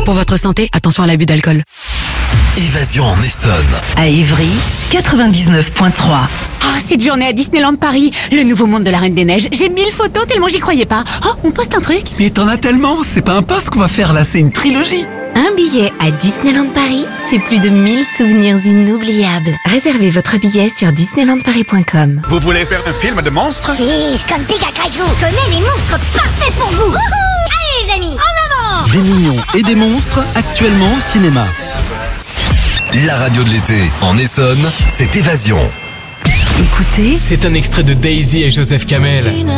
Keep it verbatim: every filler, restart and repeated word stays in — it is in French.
Pour votre santé, attention à l'abus d'alcool. Évasion en Essonne. À Évry, quatre-vingt-dix-neuf virgule trois. Oh, cette journée à Disneyland Paris, le nouveau monde de la Reine des Neiges. J'ai mille photos tellement j'y croyais pas. Oh, on poste un truc. Mais t'en as tellement, c'est pas un post qu'on va faire là, c'est une trilogie. Un billet à Disneyland Paris, c'est plus de mille souvenirs inoubliables. Réservez votre billet sur disneyland paris point com. Vous voulez faire un film de monstres? Si, comme Pika Kaiju, connaît les monstres parfaits pour vous. Wouhou! Allez les amis, en avant! Des mignons et des monstres, actuellement au cinéma. La radio de l'été en Essonne, c'est Évasion. Écoutez, c'est un extrait de Daisy et Joseph Kamel.